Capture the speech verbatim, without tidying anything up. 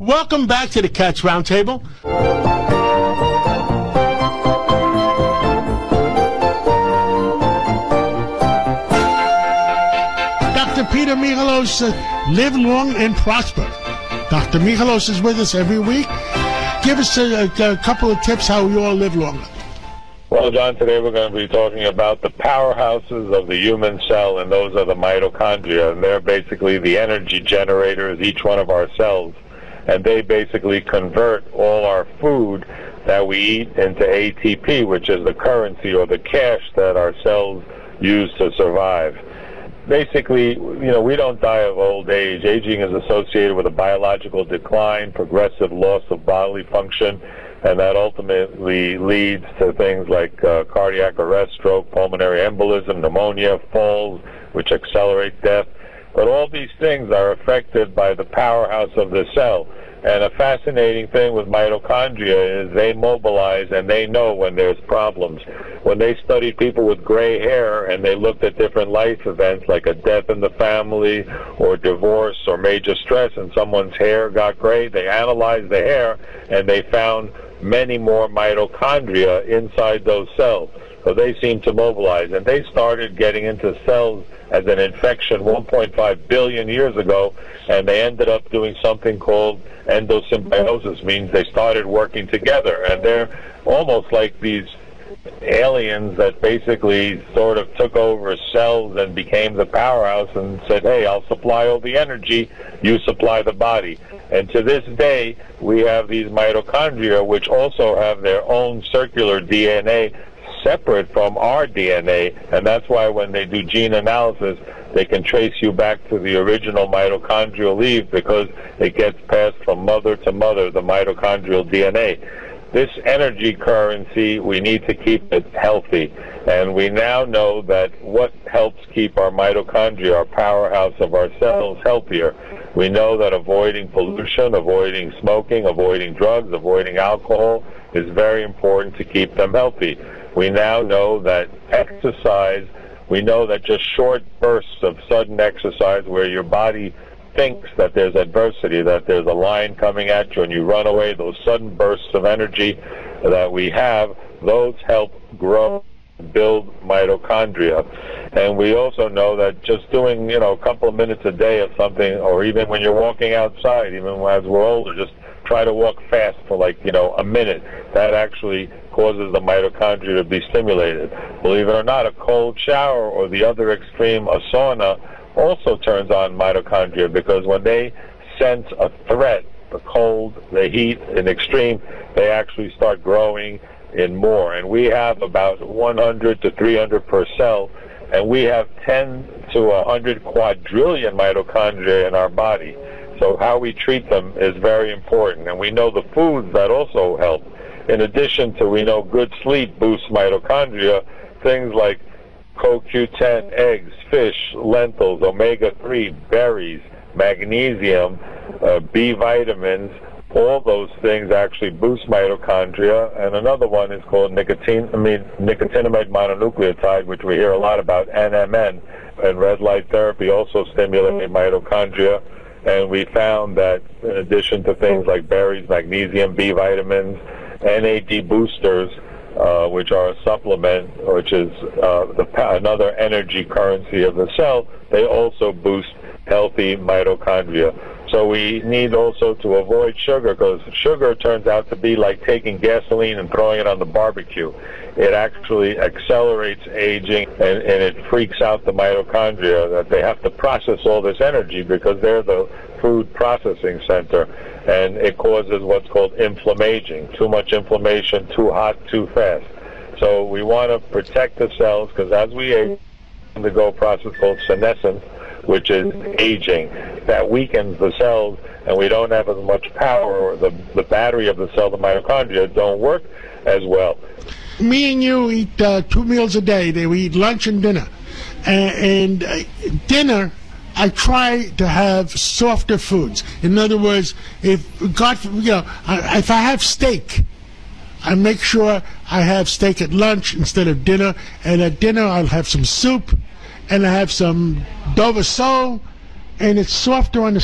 Welcome back to the Cats Roundtable. Doctor Peter Michalos, uh, live long and prosper. Doctor Michalos is with us every week. Give us a, a, a couple of tips how we all live longer. Well, John, today we're going to be talking about the powerhouses of the human cell, and those are the mitochondria, and they're basically the energy generators, each one of our cells, and they basically convert all our food that we eat into A T P, which is the currency or the cash that our cells use to survive. Basically, you know, we don't die of old age. Aging is associated with a biological decline, progressive loss of bodily function, and that ultimately leads to things like uh, cardiac arrest, stroke, pulmonary embolism, pneumonia, falls, which accelerate death. But all these things are affected by the powerhouse of the cell. And a fascinating thing with mitochondria is they mobilize and they know when there's problems. When they studied people with gray hair and they looked at different life events like a death in the family or divorce or major stress and someone's hair got gray, they analyzed the hair and they found many more mitochondria inside those cells. So they seem to mobilize. And they started getting into cells as an infection one point five billion years ago, and they ended up doing something called endosymbiosis, means they started working together. And they're almost like these aliens that basically sort of took over cells and became the powerhouse and said, hey, I'll supply all the energy, you supply the body. And to this day, we have these mitochondria, which also have their own circular D N A separate from our D N A, and that's why when they do gene analysis, they can trace you back to the original mitochondrial leaf because it gets passed from mother to mother, the mitochondrial D N A. This energy currency, we need to keep it healthy, and we now know that what helps keep our mitochondria, our powerhouse of our cells, healthier. We know that avoiding pollution, avoiding smoking, avoiding drugs, avoiding alcohol is very important to keep them healthy. We now know that exercise, we know that just short bursts of sudden exercise where your body thinks that there's adversity, that there's a lion coming at you and you run away, those sudden bursts of energy that we have, those help grow and build mitochondria. And we also know that just doing, you know, a couple of minutes a day of something, or even when you're walking outside, even as we're older, just try to walk fast for like, you know, a minute. That actually causes the mitochondria to be stimulated. Believe it or not, a cold shower or the other extreme, a sauna, also turns on mitochondria because when they sense a threat, the cold, the heat, in extreme, they actually start growing in more. And we have about one hundred to three hundred per cell, and we have ten to one hundred quadrillion mitochondria in our body. So how we treat them is very important. And we know the foods that also help. In addition to, we know good sleep boosts mitochondria, things like C O Q ten, eggs, fish, lentils, omega three, berries, magnesium, uh, B vitamins, all those things actually boost mitochondria. And another one is called nicotine, I mean, nicotinamide mononucleotide, which we hear a lot about, N M N, and red light therapy also stimulate mitochondria. And we found that in addition to things like berries, magnesium, B vitamins, N A D boosters, uh, which are a supplement, which is uh, the, another energy currency of the cell, they also boost healthy mitochondria. So we need also to avoid sugar, because sugar turns out to be like taking gasoline and throwing it on the barbecue. It actually accelerates aging, and, and it freaks out the mitochondria that they have to process all this energy because they're the food processing center, and it causes what's called inflammation. Too much inflammation, too hot, too fast. So we want to protect the cells, because as we age, undergo a process called senescence, which is aging. That weakens the cells, and we don't have as much power, or the, the battery of the cell, the mitochondria, don't work as well. Me and you eat uh, two meals a day. We eat lunch and dinner. And, and uh, dinner, I try to have softer foods. In other words, if God, you know, I, if I have steak, I make sure I have steak at lunch instead of dinner. And at dinner, I'll have some soup, and I have some Dover sole, and it's softer on the